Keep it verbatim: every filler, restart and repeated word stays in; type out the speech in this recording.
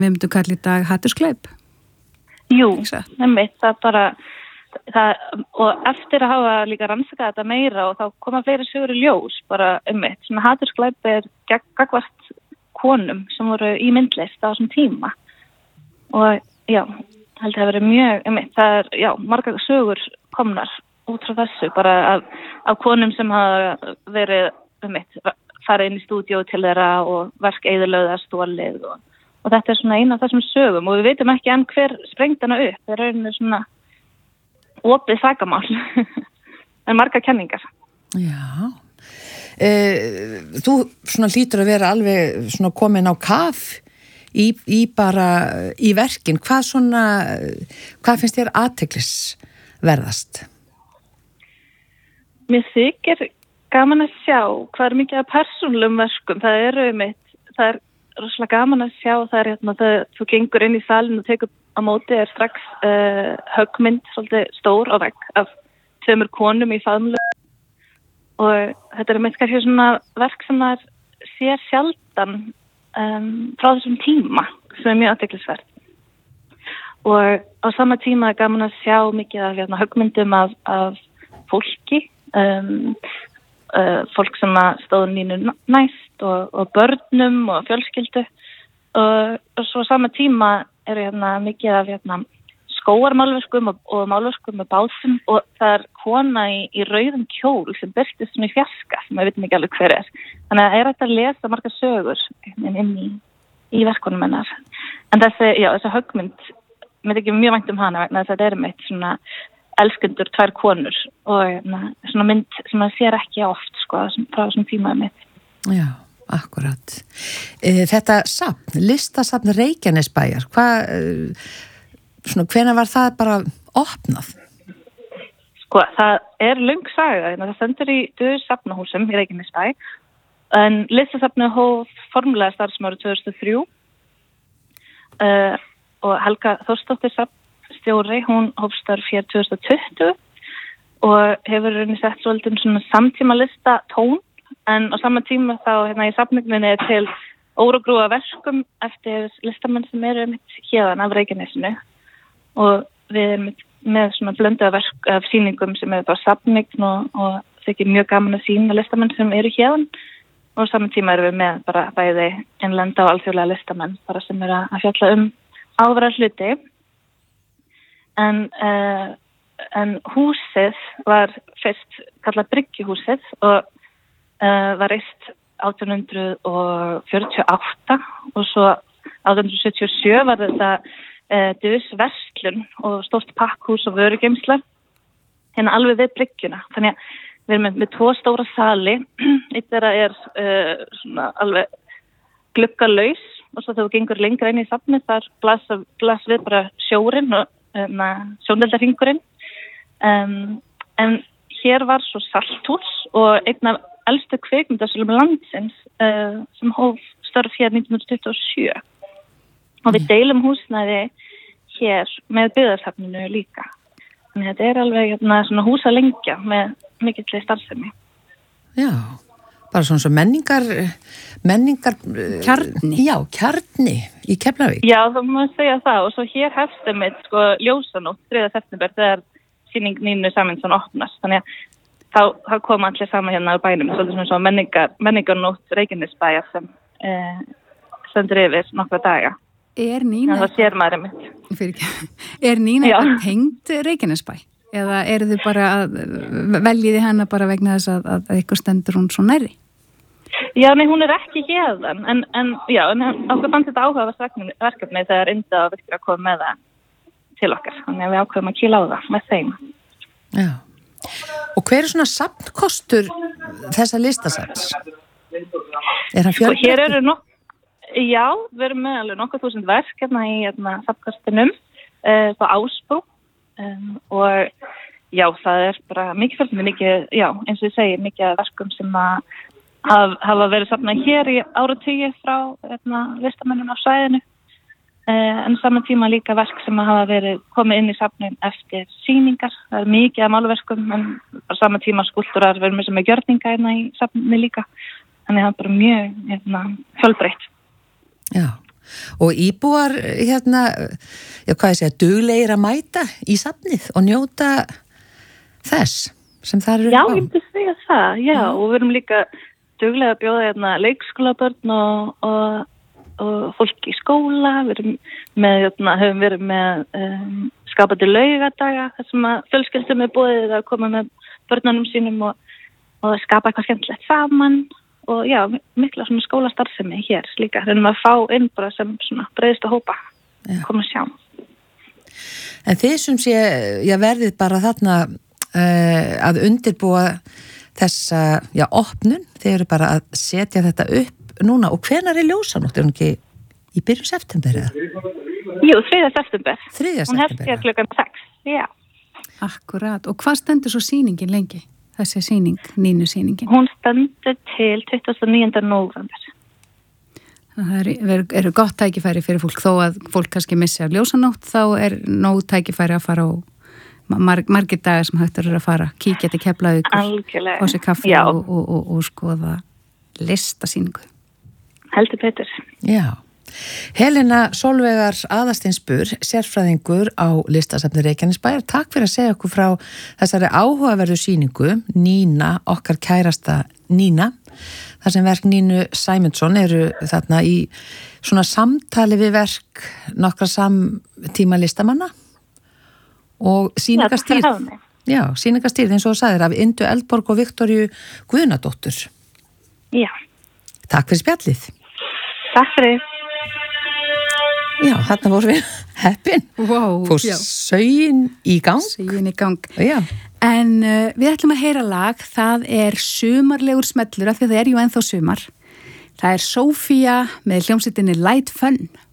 Við myndum kalla í dag haturskleip. Jú, nefnitt, það bara, það, og eftir að hafa líka rannsakað þetta meira og þá koma fleiri sögur í ljós, bara einmitt, svona haturskleip er gagnvart konum sem voru í myndlist á þessum tíma. Og já, held að það verið mjög, einmitt, það er, já, margar sögur komnar út frá þessu, bara af, af konum sem hafa verið, einmitt, farið inn í stúdíó til þeirra og verk eyðilögða stólið og Og þetta er svona eina af þessum sögum og við veitum ekki enn hver sprengt hana upp. Það er rauninni svona opið sakamál. en margar kenningar. Já. Eh, þú svona hlýtur að vera alveg svona komin á kaf í, í bara í verkin. Hvað svona, hvað finnst þér athyglisverðast? Mér þykir gaman að sjá hvað er mikið af persónulegum verkum. Það eru mitt, það er rosalega gaman að sjá það er hérna það þú gengur inn í salin og tekur á móti er strax uh, höggmynd svolítið stór á vegg af tveimur konum í faðmlög og þetta er með kannski svona verk sem það sér sjaldan um, frá þessum tíma sem er mjög athyglisvert og á sama tíma er gaman að sjá mikið af hérna, höggmyndum af, af fólki um, uh, fólk sem stóðu nínu næst Og, og börnum og fjölskyldu og, og svo sama tíma eru hérna mikið af hérna, skóarmálverkum og, og málverkum með básum og það er kona í, í rauðum kjól sem birtist svona í fjarska sem við veitum ekki alveg hver er. Þannig að er þetta að lesa margar sögur inn í, í verkunum hennar. En þessi, já, þessi höggmynd, mér ekki mjög vænt um hana vegna þess að þetta er meitt svona elskundur tvær konur og hérna, svona mynd sem maður sér ekki oft sko frá þessum tímaði mitt. Já. Akkurat. Þetta safn, listasafn Reykjanesbæjar, hvað, svona, hvenær var það bara opnað? Sko, það er löng saga, það stendur í Döðu safnahúsum í Reykjanesbæ, en listasafnið hóf formulega starfsmári tvö þúsund og þrjú uh, og Helga Þórsdóttir safnstjóri, hún hóf starf hér tvö þúsund og tuttugu og hefur runni sett svolítið svona samtíma lista tón en á sama tíma þá hérna í safningunni er til óragrúa verkum eftir listamenn sem eru mitt hérðan af Reykjanesinu og við erum með svona blöndu af, verk, af sýningum sem eru bara safning og, og þykir mjög gaman að sýna listamenn sem eru hérðan og á sama tíma erum við með bara bæði innlenda og alþjóðlega listamenn bara sem eru að fjalla um áverða hluti en, uh, en húsið var fyrst kallað Bryggjuhúsið og Uh, var reist átján hundruð fjörutíu og átta og svo átján hundruð sjötíu og sjö var þetta uh, döðsverslun og stórt pakkhús og vörugeymsla hérna alveg við bryggjuna. Þannig að við erum með, með tvo stóra sali, eitt þeirra er uh, svona alveg gluggalaus og svo þegar þú gengur lengra inn í safnið þar blas, blas við bara sjórinn og uh, sjóneldarhringurinn. Um, en hér var svo salthús og einn af elstu kvikmyndasölum landsins uh, sem hóf störf hér nítján hundruð tuttugu og sjö og við deilum húsnæði hér með byggðarsafninu líka. Þannig að þetta er alveg hérna, svona húsa lengja með mikilli starfsemi. Já, bara svona svo menningar, menningar... Kjarni. Já, kjarni í Keflavík. Já, það má segja það og svo hér hefstum við sko ljósanótt þriðja september þegar sýning Nínu Sæmundsson opnast. Þannig að Þá, þá kom allir saman hérna á bænum, svolítið svona menningar, menningarnótt Reykjanesbæjar sem eh, stendur yfir nokkra daga. Er Nína... Það sér maður einmitt. Fyrir ekki. Er Nína eitthvað tengd Reykjanesbæ? Eða eru þið bara að veljiði hana bara vegna þess að, að eitthvað stendur hún svo nærri? Já, nei, hún er ekki hérðan, en, en já, en okkur fannst þetta áhugaverð verkefni þegar Inda og Viktor að koma með það til okkar. Þannig að við ákveðum að kýla á það með þeim. Já. Og hver er svona safnkostur þessa listasafns? Er hann fjölbreyttur? Sko, hér eru nokk, já, við erum með alveg nokkuð þúsund verk hérna í hérna, safnkostinum uh, á Ásbrú um, og já, það er bara mikið fjölbreytni, mikið, já, eins og ég segi, mikið verkum sem að haf, hafa verið safnað hér í áratugi frá hérna, listamennum á svæðinu. Uh, en saman tíma líka verk sem hafa verið komið inn í safnin eftir sýningar. Það er mikið af málverkum en á saman tíma skúltúrar verður með sem er gjörninga hérna í safninni líka. Þannig það er bara mjög hérna, fjölbreytt. Já, og íbúar hérna, já hvað ég segja, duglegir að mæta í safnið og njóta þess sem það eru Já, ég myndi segja það, já, mm. og við erum líka duglega að bjóða hérna leikskólabörn og, og, og fólk í skóla, við erum með, hérna, höfum verið með um, skapandi laugadaga, þar sem að fjölskyldum er búið að koma með börnunum sínum og, og skapa eitthvað skemmtilegt saman og já, mikla svona skólastarfsemi hér líka, reynum að fá inn bara sem svona breiðstu hópa, já. Koma að sjá. En þið sem sé, já verðið bara þarna uh, að undirbúa þessa, já, opnun, þið eru bara að setja þetta upp núna og hvenær er ljósanótt, er hún ekki í byrjun september eða? Jú, þriðja september. Þriðja september. Hún hefst hér klukkan sex, já. Akkurat, og hvað stendur svo sýningin lengi? Þessi sýning, nínu sýningin? Hún stendur til tuttugasta og níunda nóvember. Það eru, eru gott tækifæri fyrir fólk, þó að fólk kannski missi af ljósanótt, þá er nóg tækifæri að fara á marg, margir dagar sem hægt eru að fara, kíkja til Keflavíkur, fá sér kaffi og, og, og, og skoða listasýningu. Heldur betur. Já. Helena Sólveigar Aðarsteinsbur, sérfræðingur á listasafni Reykjanesbæjar, takk fyrir að segja okkur frá þessari áhugaverðu sýningu, Nína, okkar kærasta Nína, þar sem verk Nínu Sæmundsson eru þarna í svona samtali við verk nokkra samtíma listamanna og sýningastýrð, já, sýningastýrð eins og þú sagðir af Indu Eldborg og Viktoríu Guðnadóttur. Já. Takk fyrir spjallið. Takk fyrir. Já, þarna vorum við heppin. Wow, fór sögin í gang. Sögin í gang. Já. En uh, við ætlum að heyra lag, það er sumarlegur smellur, af því að það er ju ennþá sumar. Það er Sofía með hljómsveitinni Light Fun.